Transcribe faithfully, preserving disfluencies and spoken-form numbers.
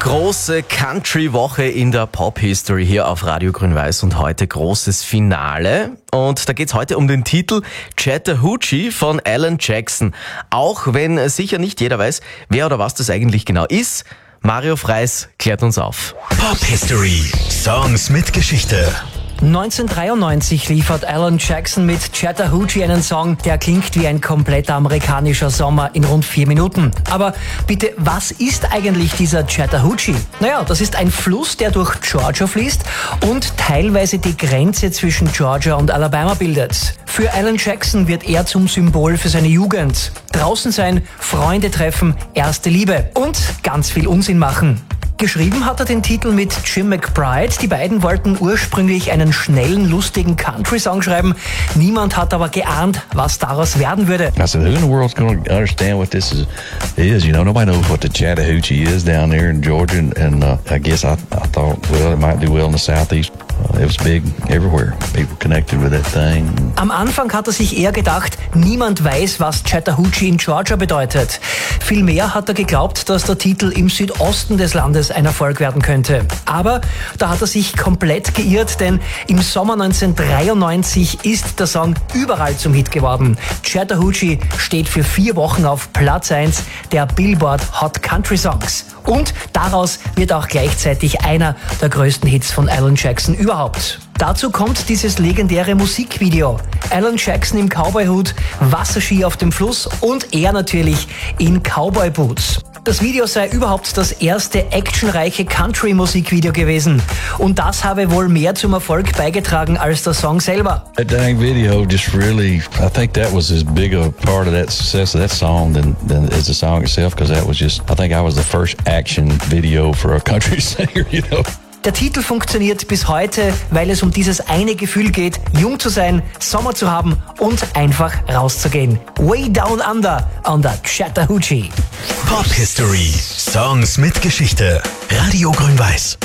Große Country-Woche in der Pop-History hier auf Radio Grün-Weiß und heute großes Finale. Und da geht's heute um den Titel Chattahoochee von Alan Jackson. Auch wenn sicher nicht jeder weiß, wer oder was das eigentlich genau ist. Mario Freis klärt uns auf. Pop-History. Songs mit Geschichte. neunzehnhundertdreiundneunzig liefert Alan Jackson mit Chattahoochee einen Song, der klingt wie ein kompletter amerikanischer Sommer in rund vier Minuten. Aber bitte, was ist eigentlich dieser Chattahoochee? Naja, das ist ein Fluss, der durch Georgia fließt und teilweise die Grenze zwischen Georgia und Alabama bildet. Für Alan Jackson wird er zum Symbol für seine Jugend. Draußen sein, Freunde treffen, erste Liebe und ganz viel Unsinn machen. Geschrieben hat er den Titel mit Jim McBride. Die beiden wollten ursprünglich einen schnellen, lustigen Country-Song schreiben. Niemand hat aber geahnt, was daraus werden würde. I said, who in the world's going to understand what this is? Is, you know, nobody knows what the Chattahoochee is down there in Georgia. And, and uh, I guess I, I thought, well, it might do well in the southeast. Uh, it was big everywhere. People connected with that thing. Am Anfang hat er sich eher gedacht, niemand weiß, was Chattahoochee in Georgia bedeutet. Vielmehr hat er geglaubt, dass der Titel im Südosten des Landes ein Erfolg werden könnte. Aber da hat er sich komplett geirrt, denn im Sommer neunzehnhundertdreiundneunzig ist der Song überall zum Hit geworden. Chattahoochee steht für vier Wochen auf Platz eins der Billboard Hot Country Songs. Und daraus wird auch gleichzeitig einer der größten Hits von Alan Jackson überhaupt. Dazu kommt dieses legendäre Musikvideo. Alan Jackson im Cowboy-Hut, Wasserski auf dem Fluss und er natürlich in Cowboy-Boots. Das Video sei überhaupt das erste actionreiche Country-Musikvideo gewesen. Und das habe wohl mehr zum Erfolg beigetragen als der Song selber. That dang video just really, I think that was as big a part of that success of that song than, than as the song itself, because that was just, I think I was the first action video for a country singer, you know. Der Titel funktioniert bis heute, weil es um dieses eine Gefühl geht, jung zu sein, Sommer zu haben und einfach rauszugehen. Way Down Under on the Chattahoochee. Pop History. Songs mit Geschichte. Radio Grün-Weiß.